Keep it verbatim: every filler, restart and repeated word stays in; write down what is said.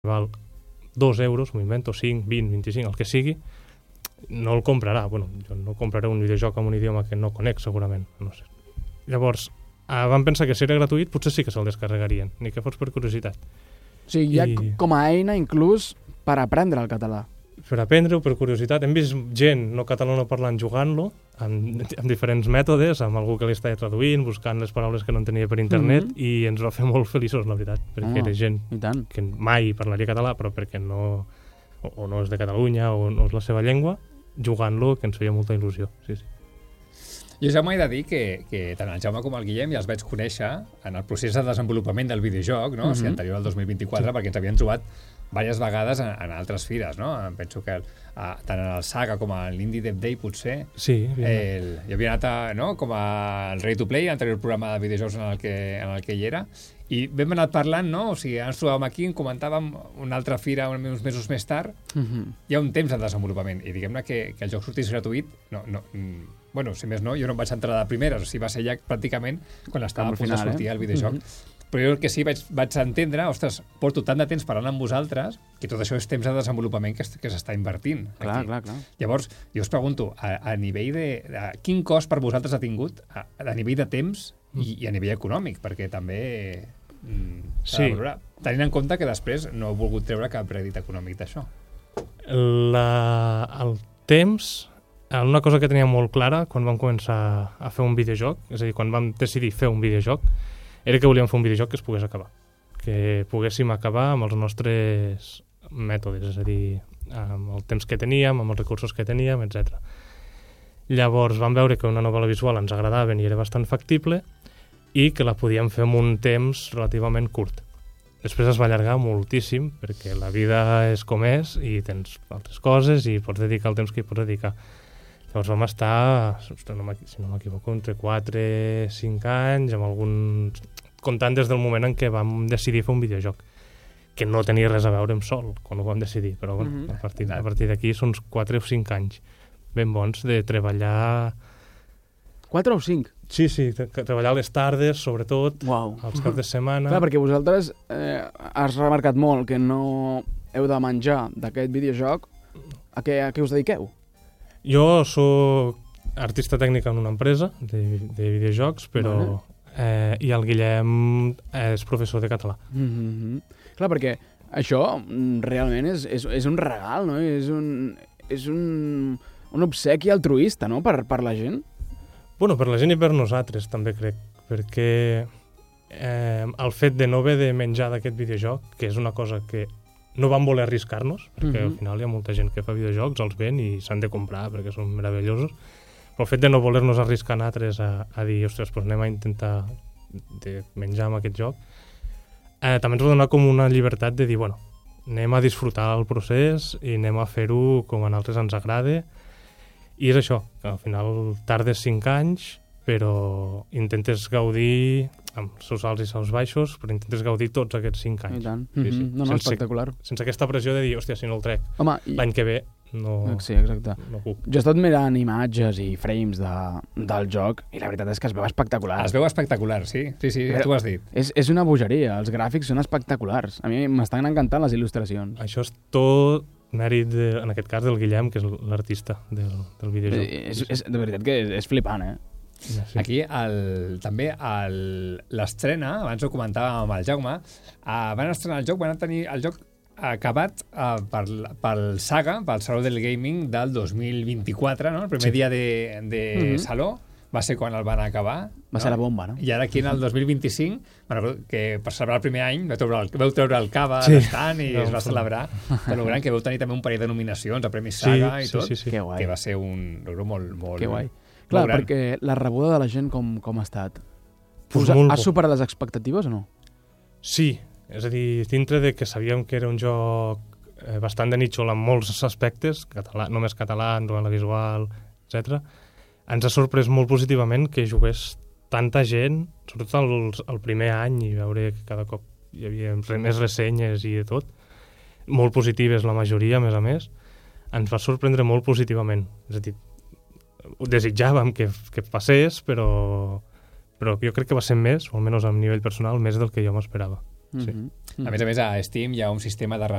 val dos euros, m'ho invento, cinc, vint, vint-i-cinc, el que sigui, no el comprarà. Bueno, jo no compraré un videojoc en un idioma que no conec, segurament. No sé. Llavors, eh, vam pensar que si era gratuït, potser sí que se'l descarregarien, ni que fos per curiositat. O sigui, ja I... com a eina, inclús, per aprendre el català. Per aprendre-ho, per curiositat. Hem vist gent no catalanoparlant jugant-lo, amb, amb diferents mètodes, amb algú que li estava traduint, buscant les paraules que no entenia per internet, mm -hmm. i ens va fer molt feliços, la veritat, perquè oh, era gent que mai parlaria català, però perquè no, o, o no és de Catalunya, o no és la seva llengua, jugant-lo, que ens feia molta il·lusió. Sí, sí. Jo ja m'he de dir que, que tant el Jaume com el Guillem ja els vaig conèixer en el procés de desenvolupament del videojoc, no? Mm -hmm. O sigui, anterior al dos mil vint-i-quatre, sí. Perquè ens havien trobat diverses vegades en, en altres fires, no? Penso que el, a, tant en el Saga com a l'Indie Dev Day, potser, sí, el, hi havia anat a, no? Com al Ready to Play, l'anterior programa de videojocs en el que, en el que hi era, i vam anat parlant, no? O sigui, ens trobàvem aquí, en comentàvem una altra fira uns mesos més tard, mm-hmm. Hi ha un temps de desenvolupament, i diguem-ne que, que el joc sortís gratuït, no, no, bueno, si més no, jo no em vaig entrar de primeres, o sigui, va ser ja pràcticament quan estava a punt de sortir eh? el videojoc. Mm-hmm. Però jo el que sí vaig, vaig entendre, ostres, porto tant de temps parlant amb vosaltres que tot això és temps de desenvolupament que, que s'està invertint. Clar, aquí. clar, clar. Llavors, jo us pregunto, a, a nivell de, de... Quin cost per vosaltres ha tingut a, a nivell de temps i, i a nivell econòmic? Perquè també mm, s'ha sí. de valorar. Tenint en compte que després no heu volgut treure cap rèdit econòmic d'això. La, el temps... Una cosa que teníem molt clara quan vam començar a fer un videojoc, és a dir, quan vam decidir fer un videojoc, era que volíem fer un videojoc que es pogués acabar. Que poguéssim acabar amb els nostres mètodes, és a dir, amb el temps que teníem, amb els recursos que teníem, etcètera. Llavors vam veure que una novel·la visual ens agradava i era bastant factible i que la podíem fer en un temps relativament curt. Després es va allargar moltíssim, perquè la vida és com és i tens altres coses i pots dedicar el temps que hi pots dedicar. Llavors vam estar, si no m'equivoco, entre quatre i cinc anys, amb algun... comptant des del moment en què vam decidir fer un videojoc, que no tenia res a veure amb Sol, quan ho vam decidir, però bueno, mm-hmm. a partir, a partir d'aquí són quatre o cinc anys ben bons de treballar... quatre o cinc? Sí, sí, treballar les tardes, sobretot, wow. els caps de setmana... Clar, perquè vosaltres eh, has remarcat molt que no heu de menjar d'aquest videojoc. A què, a què us dediqueu? Jo soc artista tècnic en una empresa de, de videojocs, però... Vale. Eh, I el Guillem és professor de català. Mm-hmm. Clar, perquè això realment és, és, és un regal, no? És un, és un, un obsequi altruista, no?, per, per la gent. Bueno, per la gent i per nosaltres, també crec, perquè eh, el fet de no haver de menjar d'aquest videojoc, que és una cosa que no vam voler arriscar-nos, perquè mm-hmm. al final hi ha molta gent que fa videojocs, els ven i s'han de comprar perquè són meravellosos, però el fet de no voler-nos arriscar nosaltres a, a dir, ostres, doncs anem a intentar de menjar amb aquest joc, eh, també ens va donar com una llibertat de dir, bueno, anem a disfrutar el procés i anem a fer-ho com a nosaltres ens agrada, i és això, que al final tardes cinc anys, però intentes gaudir amb els seus alts i seus baixos, però intentes gaudir tots aquests cinc anys. I tant. Sí, sí. Mm-hmm. No, no, sense, espectacular. Sense aquesta pressió de dir, hòstia, si no el trec Home, i... l'any que ve, no, sí, exacte. no puc. Jo he estat mirant imatges i frames de, del joc i la veritat és que es veu espectacular. Es veu espectacular, sí. Sí, sí, però tu ho has dit. És, és una bogeria, els gràfics són espectaculars. A mi m'estan encantant les il·lustracions. Això és tot mèrit, de, en aquest cas, del Guillem, que és l'artista del, del videojoc. És, és, de veritat que és, és flipant, eh? Sí. Aquí el, també l'estrena, abans ho comentàvem amb el Jaume, uh, van estrenar el joc, van tenir el joc acabat uh, per, pel Saga, pel Saló del Gaming del dos mil vint-i-quatre, no? El primer sí. dia de, de mm-hmm. Saló va ser quan el van acabar. Va no? ser la bomba, no? I ara aquí en el dos mil vint-i-cinc, bueno, que per celebrar el primer any vau treure el, vau treure el cava sí. d'estant i no, es va celebrar tot el gran, que vau tenir també un parell de nominacions a Premis Saga sí, i tot, sí, sí, sí. Que, guai. que va ser un logro molt, molt, que guai. molt Clar, gran. perquè la rebuda de la gent com, com ha estat? Pues Us, molt has superat les expectatives o no? Sí, és a dir, dintre de que sabíem que era un joc eh, bastant de nítxol en molts aspectes, català, només català, novel·la visual, etcètera, ens ha sorprès molt positivament que jugués tanta gent, sobretot el, el primer any, i veure que cada cop hi havia més ressenyes i de tot, molt positives la majoria, a més a més, ens va sorprendre molt positivament. És a dir, ho desitjàvem que, que passés, però, però jo crec que va ser més, o almenys a nivell personal, més del que jo m'esperava. Sí. Mhm. A més a més, a Steam hi ha un sistema de